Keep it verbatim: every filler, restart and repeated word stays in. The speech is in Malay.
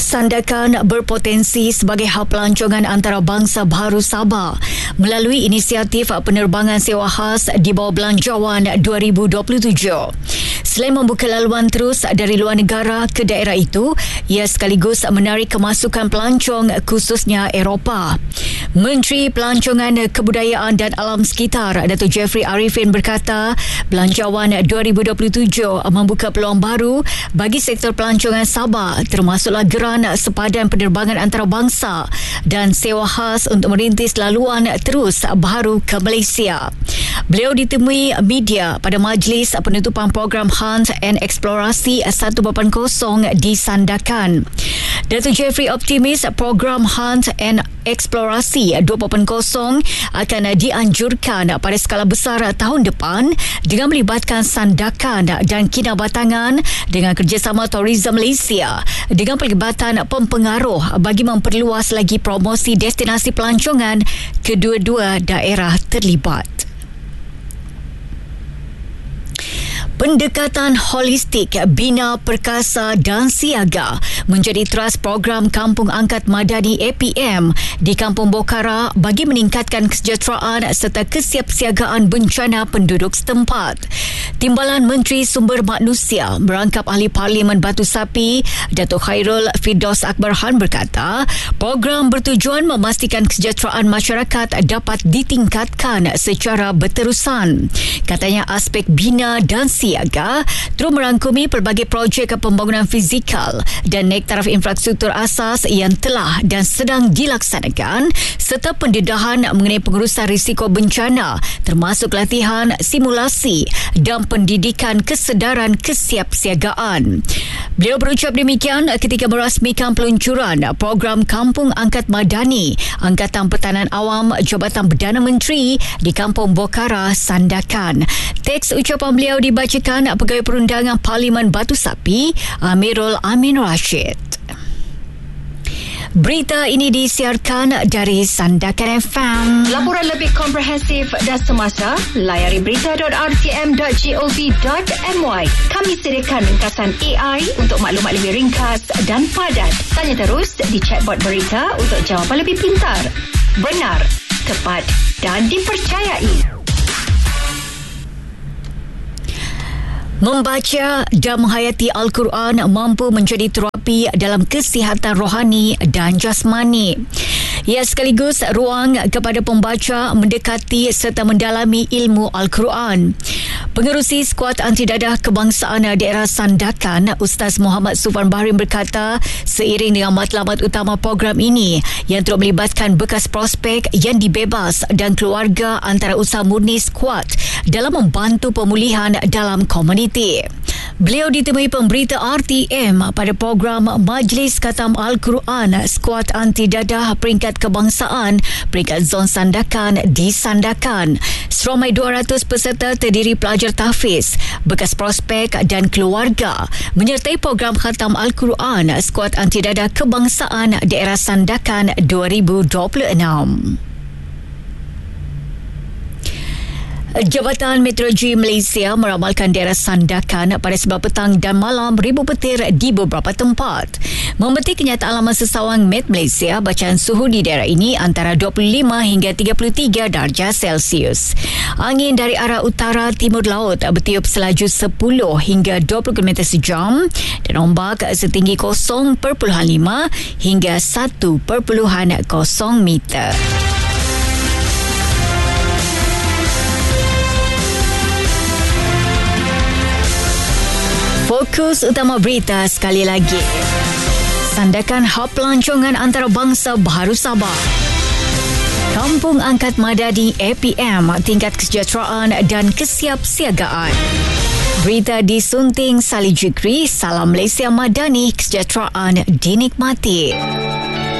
Sandakan berpotensi sebagai hub pelancongan antarabangsa baru Sabah melalui inisiatif penerbangan sewa khas di bawah Belanjawan dua ribu dua puluh tujuh. Selain membuka laluan terus dari luar negara ke daerah itu, ia sekaligus menarik kemasukan pelancong khususnya Eropah. Menteri Pelancongan, Kebudayaan dan Alam Sekitar Datuk Jeffrey Arifin berkata, Belanjawan dua ribu dua puluh tujuh membuka peluang baru bagi sektor pelancongan Sabah, termasuklah geran sepadan penerbangan antarabangsa dan sewa khas untuk merintis laluan terus baru ke Malaysia. Beliau ditemui media pada majlis penutupan program Hunt and Eksplorasi seratus lapan puluh di Sandakan. Datuk Jeffrey optimis program Hunt and Eksplorasi dua ribu lapan puluh akan dianjurkan pada skala besar tahun depan dengan melibatkan Sandakan dan Kinabatangan dengan kerjasama Tourism Malaysia dengan pelibatan pempengaruh bagi memperluas lagi promosi destinasi pelancongan kedua-dua daerah terlibat. Pendekatan holistik, bina, perkasa dan siaga menjadi teras program Kampung Angkat Madani A P M di Kampung Bokara bagi meningkatkan kesejahteraan serta kesiapsiagaan bencana penduduk setempat. Timbalan Menteri Sumber Manusia merangkap Ahli Parlimen Batu Sapi Datuk Khairul Firdaus Akbarhan berkata, program bertujuan memastikan kesejahteraan masyarakat dapat ditingkatkan secara berterusan. Katanya aspek bina dan siaga terus merangkumi pelbagai projek pembangunan fizikal dan naik taraf infrastruktur asas yang telah dan sedang dilaksanakan serta pendedahan mengenai pengurusan risiko bencana termasuk latihan, simulasi dan pendidikan kesedaran kesiapsiagaan. Beliau berucap demikian ketika merasmikan peluncuran program Kampung Angkat Madani Angkatan Pertahanan Awam Jabatan Perdana Menteri di Kampung Bokara, Sandakan. Teks ucapan beliau dibacakan Pegawai Perundangan Parlimen Batu Sapi Amirul Amin Rashid. Berita ini disiarkan dari Sandakan F M. Laporan lebih komprehensif dan semasa, layari berita dot r t m dot gov dot m y. Kami sediakan ringkasan A I untuk maklumat lebih ringkas dan padat. Tanya terus di chatbot berita untuk jawapan lebih pintar, benar, tepat dan dipercayai. Membaca dan menghayati Al-Quran mampu menjadi terapi dalam kesihatan rohani dan jasmani. Ia sekaligus ruang kepada pembaca mendekati serta mendalami ilmu Al-Quran. Pengerusi Skuad Anti Dadah Kebangsaan Daerah Sandakan, Ustaz Muhammad Sufan Bahrin berkata, seiring dengan matlamat utama program ini yang turut melibatkan bekas prospek yang dibebas dan keluarga antara usaha murni skuad dalam membantu pemulihan dalam komuniti. Beliau ditemui pemberita R T M pada program Majlis Khatam Al-Quran Skuad Anti Dadah Peringkat Kebangsaan Peringkat Zon Sandakan di Sandakan. Seramai dua ratus peserta terdiri pelajar tahfiz, bekas prospek dan keluarga menyertai program Khatam Al-Quran Skuad Anti Dadah Kebangsaan Daerah Sandakan dua ribu dua puluh enam. Jabatan Meteorologi Malaysia meramalkan daerah Sandakan pada sebelah petang dan malam ribu petir di beberapa tempat. Membetik kenyataan laman sesawang Met Malaysia, bacaan suhu di daerah ini antara dua puluh lima hingga tiga puluh tiga darjah Celsius. Angin dari arah utara timur laut bertiup selaju sepuluh hingga dua puluh kilometer sejam dan ombak setinggi kosong perpuluhan lima hingga satu perpuluhan kosong meter. Fokus utama berita sekali lagi. Sandakan hub pelancongan antarabangsa baru Sabah. Kampung Angkat Madani A P M tingkat kesejahteraan dan kesiapsiagaan. Berita disunting Salih Jikri. Salam Malaysia Madani, kesejahteraan dinikmati.